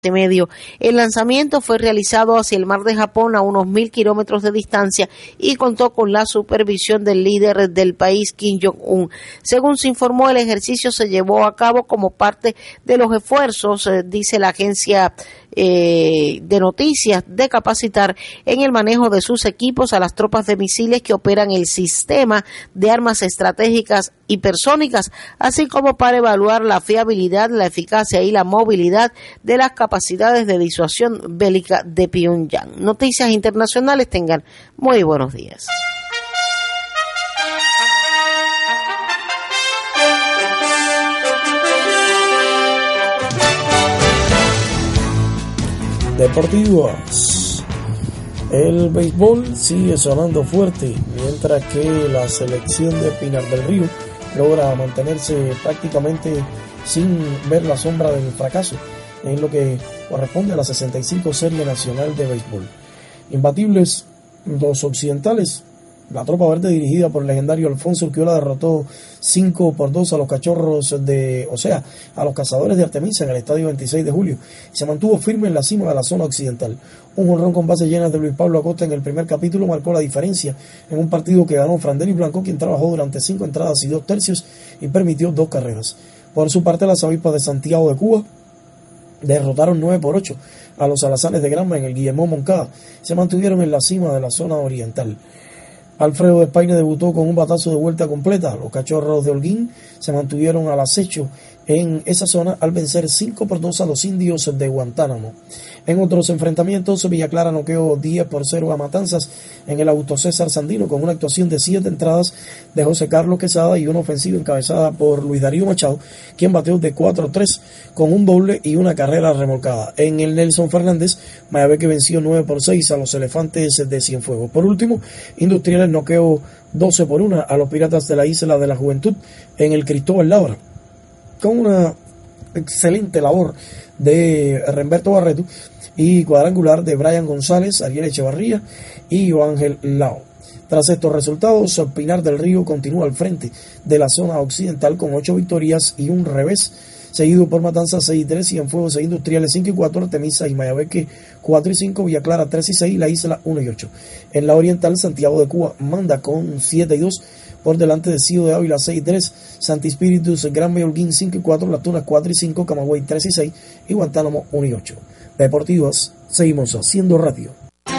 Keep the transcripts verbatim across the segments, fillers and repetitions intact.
Medio. El lanzamiento fue realizado hacia el mar de Japón a unos mil kilómetros de distancia y contó con la supervisión del líder del país, Kim Jong-un. Según se informó, el ejercicio se llevó a cabo como parte de los esfuerzos, eh, dice la agencia eh, de noticias, de capacitar en el manejo de sus equipos a las tropas de misiles que operan el sistema de armas estratégicas hipersónicas, así como para evaluar la fiabilidad, la eficacia y la movilidad de las capacidades de disuasión bélica de Pyongyang. Noticias internacionales, tengan muy buenos días. Deportivas. El béisbol sigue sonando fuerte, mientras que la selección de Pinar del Río logra mantenerse prácticamente sin ver la sombra del fracaso en lo que corresponde a la sesenta y cinco Serie Nacional de Béisbol. Imbatibles los occidentales. La tropa verde, dirigida por el legendario Alfonso Urquiola, derrotó cinco por dos a los cachorros de, o sea, a los cazadores de Artemisa en el estadio veintiséis de julio, y se mantuvo firme en la cima de la zona occidental. Un jonrón con bases llenas de Luis Pablo Acosta en el primer capítulo marcó la diferencia en un partido que ganó Frandelis Blanco, quien trabajó durante cinco entradas y dos tercios y permitió dos carreras. Por su parte, las avispas de Santiago de Cuba derrotaron nueve por ocho a los alazanes de Granma en el Guillermo Moncada. Se mantuvieron en la cima de la zona oriental. Alfredo de España debutó con un batazo de vuelta completa. Los cachorros de Holguín se mantuvieron al acecho en esa zona al vencer cinco por dos a los indios de Guantánamo. En otros enfrentamientos, Villa Clara noqueó diez por cero a Matanzas en el Auto César Sandino con una actuación de siete entradas de José Carlos Quesada y una ofensiva encabezada por Luis Darío Machado, quien bateó de cuatro a tres con un doble y una carrera remolcada. En el Nelson Fernández, Mayabeque venció nueve por seis a los Elefantes de Cienfuegos. Por último, Industriales noqueó doce por uno a los Piratas de la Isla de la Juventud en el Cristóbal Labra, con una excelente labor de Remberto Barreto y cuadrangular de Brian González, Ariel Echevarría y Joángel Lao. Tras estos resultados, Pinar del Río continúa al frente de la zona occidental con ocho victorias y un revés, seguido por Matanzas seis y tres, Cienfuegos e Industriales cinco y cuatro, Artemisa y Mayabeque cuatro y cinco, Villa Clara tres y seis y La Isla uno y ocho. En la oriental, Santiago de Cuba manda con siete y dos, por delante de Cío de Ávila seis y tres, Santi Espíritus, Gran Holguín cinco y cuatro, Las Tunas cuatro y cinco, Camagüey tres y seis y Guantánamo uno y ocho. Deportivas, seguimos haciendo radio.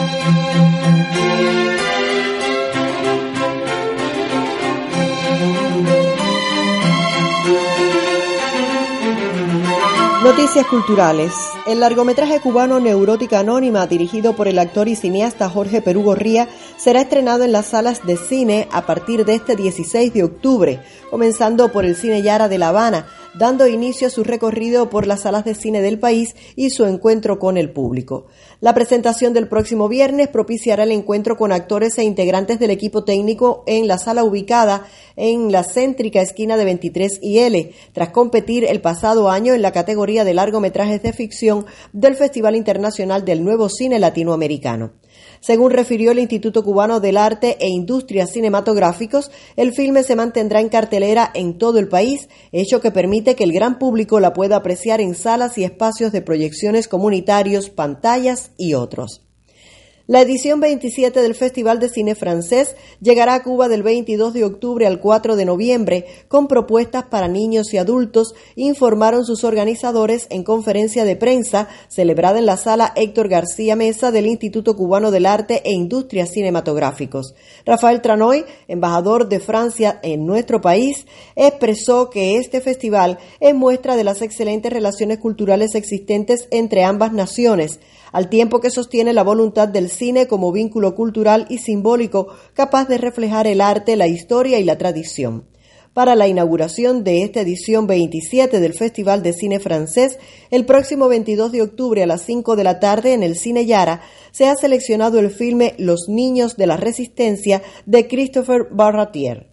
Noticias culturales. El largometraje cubano Neurótica Anónima, dirigido por el actor y cineasta Jorge Perú Gorría, será estrenado en las salas de cine a partir de este dieciséis de octubre, comenzando por el Cine Yara de La Habana, dando inicio a su recorrido por las salas de cine del país y su encuentro con el público. La presentación del próximo viernes propiciará el encuentro con actores e integrantes del equipo técnico en la sala ubicada en la céntrica esquina de veintitrés y L, tras competir el pasado año en la categoría de largometrajes de ficción del Festival Internacional del Nuevo Cine Latinoamericano. Según refirió el Instituto Cubano del Arte e Industrias Cinematográficos, el filme se mantendrá en cartelera en todo el país, hecho que permite que el gran público la pueda apreciar en salas y espacios de proyecciones comunitarios, pantallas y otros. La edición veintisiete del Festival de Cine Francés llegará a Cuba del veintidós de octubre al cuatro de noviembre con propuestas para niños y adultos, informaron sus organizadores en conferencia de prensa celebrada en la sala Héctor García Mesa del Instituto Cubano del Arte e Industrias Cinematográficos. Rafael Tranoy, embajador de Francia en nuestro país, expresó que este festival es muestra de las excelentes relaciones culturales existentes entre ambas naciones, al tiempo que sostiene la voluntad del cine como vínculo cultural y simbólico capaz de reflejar el arte, la historia y la tradición. Para la inauguración de esta edición veintisiete del Festival de Cine Francés, el próximo veintidós de octubre a las cinco de la tarde en el Cine Yara, se ha seleccionado el filme Los Niños de la Resistencia de Christopher Barratier.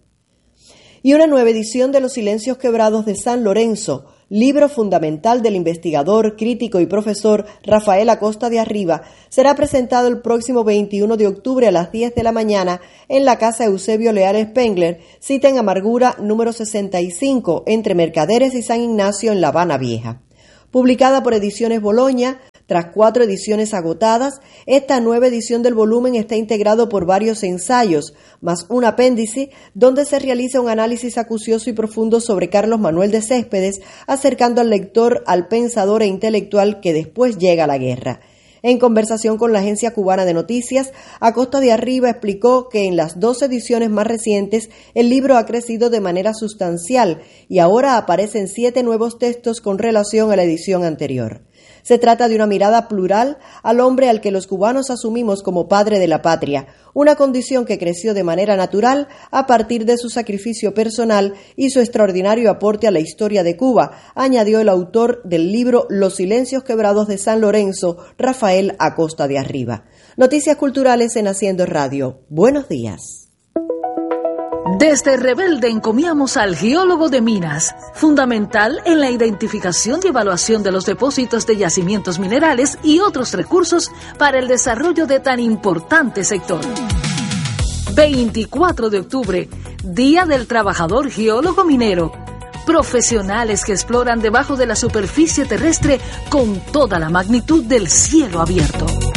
Y una nueva edición de Los Silencios Quebrados de San Lorenzo, libro fundamental del investigador, crítico y profesor Rafael Acosta de Arriba, será presentado el próximo veintiuno de octubre a las diez de la mañana en la Casa Eusebio Leal Spengler, cita en Amargura número sesenta y cinco, entre Mercaderes y San Ignacio en La Habana Vieja. Publicada por Ediciones Bologna, tras cuatro ediciones agotadas, esta nueva edición del volumen está integrado por varios ensayos, más un apéndice donde se realiza un análisis acucioso y profundo sobre Carlos Manuel de Céspedes, acercando al lector al pensador e intelectual que después llega a la guerra. En conversación con la Agencia Cubana de Noticias, Acosta de Arriba explicó que en las dos ediciones más recientes el libro ha crecido de manera sustancial y ahora aparecen siete nuevos textos con relación a la edición anterior. Se trata de una mirada plural al hombre al que los cubanos asumimos como padre de la patria, una condición que creció de manera natural a partir de su sacrificio personal y su extraordinario aporte a la historia de Cuba, añadió el autor del libro Los silencios quebrados de San Lorenzo, Rafael Acosta de Arriba. Noticias culturales en Haciendo Radio. Buenos días. Desde Rebelde encomiamos al geólogo de minas, fundamental en la identificación y evaluación de los depósitos de yacimientos minerales y otros recursos para el desarrollo de tan importante sector. veinticuatro de octubre, Día del Trabajador Geólogo Minero. Profesionales que exploran debajo de la superficie terrestre con toda la magnitud del cielo abierto.